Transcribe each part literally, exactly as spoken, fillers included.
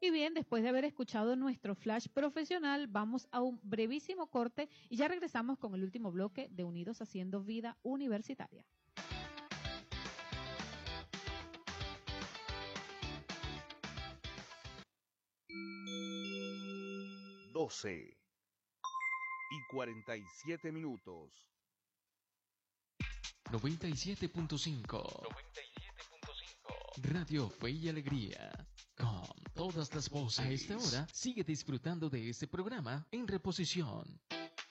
Y bien, después de haber escuchado nuestro flash profesional, vamos a un brevísimo corte y ya regresamos con el último bloque de Unidos Haciendo Vida Universitaria. doce y cuarenta y siete minutos. noventa y siete punto cinco. Radio Fe y Alegría. Con todas las voces. A esta hora, sigue disfrutando de este programa en reposición.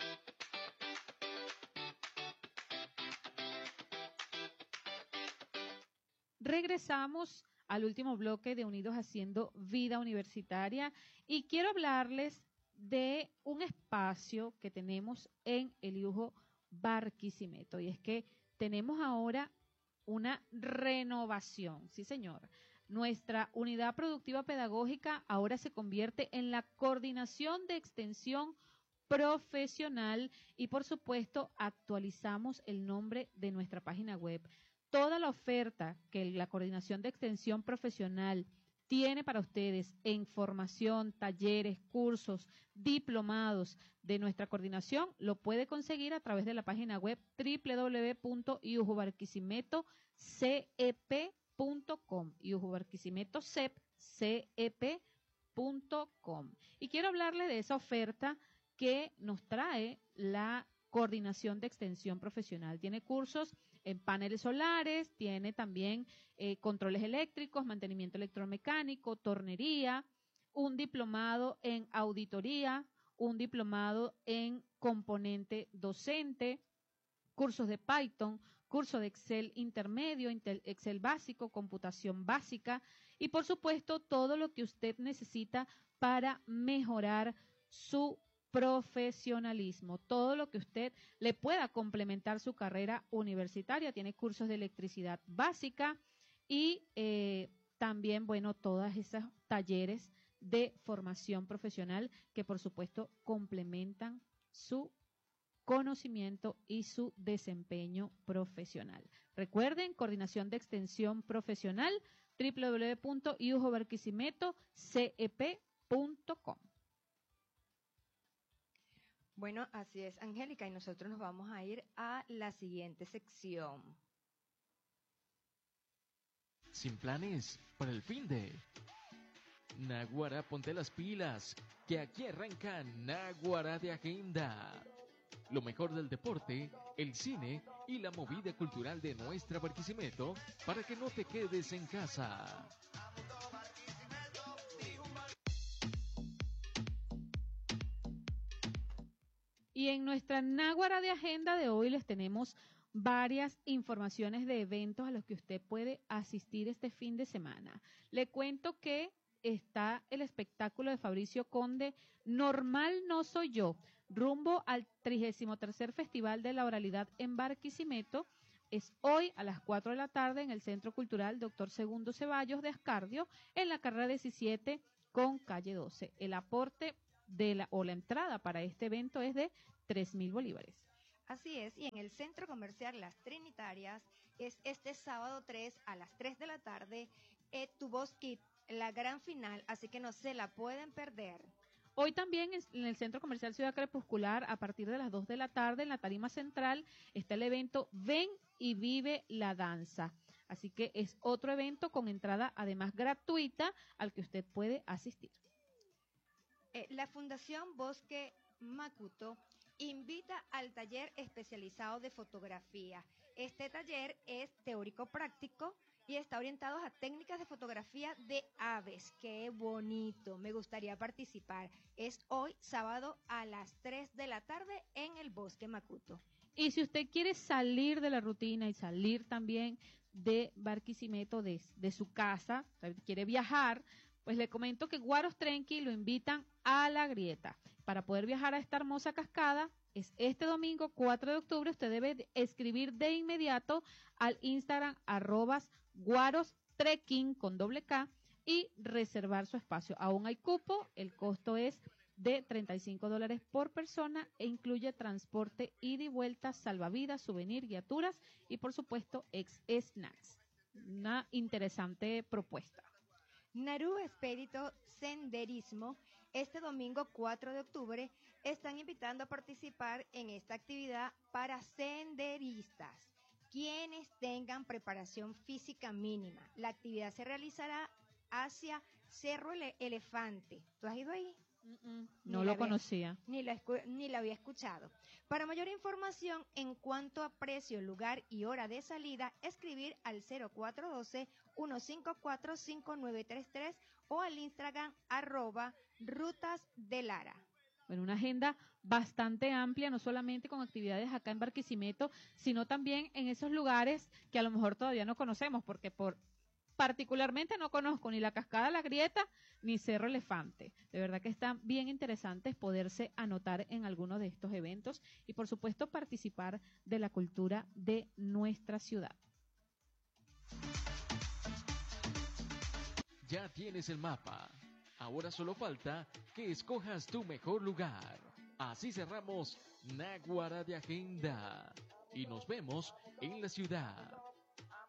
Regresamos al último bloque de Unidos Haciendo Vida Universitaria y quiero hablarles de un espacio que tenemos en el I U J O Barquisimeto, y es que tenemos ahora una renovación, sí señor. Nuestra unidad productiva pedagógica ahora se convierte en la coordinación de extensión profesional y por supuesto actualizamos el nombre de nuestra página web. Toda la oferta que la coordinación de extensión profesional tiene para ustedes en formación, talleres, cursos, diplomados de nuestra coordinación, lo puede conseguir a través de la página web doble u doble u doble u punto i u j o barquisimeto c e p punto com, i u j o barquisimeto c e p punto com. Y quiero hablarles de esa oferta que nos trae la coordinación de extensión profesional. Tiene cursos en paneles solares, tiene también eh, controles eléctricos, mantenimiento electromecánico, tornería, un diplomado en auditoría, un diplomado en componente docente, cursos de Python, curso de Excel intermedio, Excel básico, computación básica y por supuesto todo lo que usted necesita para mejorar su profesionalismo, todo lo que usted le pueda complementar su carrera universitaria. Tiene cursos de electricidad básica y eh, también, bueno, todas esos talleres de formación profesional que por supuesto complementan su conocimiento y su desempeño profesional. Recuerden, coordinación de extensión profesional, doble u doble u doble u punto i u j o barquisimeto c e p punto com. Bueno, así es, Angélica, y nosotros nos vamos a ir a la siguiente sección. Sin planes para el fin de... Naguará, ponte las pilas, que aquí arranca Naguará de Agenda. Lo mejor del deporte, el cine y la movida cultural de nuestra Barquisimeto para que no te quedes en casa. Y en nuestra Náguara de Agenda de hoy les tenemos varias informaciones de eventos a los que usted puede asistir este fin de semana. Le cuento que está el espectáculo de Fabricio Conde, Normal no soy yo, rumbo al trigésimo tercer Festival de la Oralidad en Barquisimeto. Es hoy a las cuatro de la tarde en el Centro Cultural Doctor Segundo Ceballos de Ascardio, en la carrera diecisiete con calle doce. El aporte de la o la entrada para este evento es de tres mil bolívares. Así es, y en el Centro Comercial Las Trinitarias es este sábado tres a las tres de la tarde, eh, Tu Voz Kit, la gran final, así que no se la pueden perder. Hoy también en el Centro Comercial Ciudad Crepuscular, a partir de las dos de la tarde, en la tarima central, está el evento Ven y Vive la Danza. Así que es otro evento con entrada además gratuita al que usted puede asistir. Eh, la Fundación Bosque Macuto invita al taller especializado de fotografía. Este taller es teórico-práctico y está orientado a técnicas de fotografía de aves. ¡Qué bonito! Me gustaría participar. Es hoy, sábado, a las tres de la tarde en el Bosque Macuto. Y si usted quiere salir de la rutina y salir también de Barquisimeto, de, de su casa, o sea, quiere viajar, pues le comento que Guaros Trenqui lo invitan a La Grieta. Para poder viajar a esta hermosa cascada, es este domingo cuatro de octubre, usted debe escribir de inmediato al Instagram arrobas Guaros Trekking con doble K y reservar su espacio. Aún hay cupo, el costo es de treinta y cinco dólares por persona e incluye transporte ida y vuelta, salvavidas, souvenir, guiaturas y por supuesto ex snacks. Una interesante propuesta. Narú Espíritu Senderismo, este domingo cuatro de octubre, están invitando a participar en esta actividad para senderistas, quienes tengan preparación física mínima. La actividad se realizará hacia Cerro Ele- Elefante. ¿Tú has ido ahí? Mm-mm, Ni no la lo había- conocía. Ni la, escu- ni la había escuchado. Para mayor información en cuanto a precio, lugar y hora de salida, escribir al cero cuatro uno dos, uno cinco cuatro, cinco nueve tres tres o al Instagram arroba rutas de Lara. Bueno, una agenda bastante amplia, no solamente con actividades acá en Barquisimeto, sino también en esos lugares que a lo mejor todavía no conocemos, porque por particularmente no conozco ni la Cascada La Grieta ni Cerro Elefante. De verdad que están bien interesantes poderse anotar en alguno de estos eventos y por supuesto participar de la cultura de nuestra ciudad. Ya tienes el mapa. Ahora solo falta que escojas tu mejor lugar. Así cerramos Náguara de Agenda. Y nos vemos en la ciudad.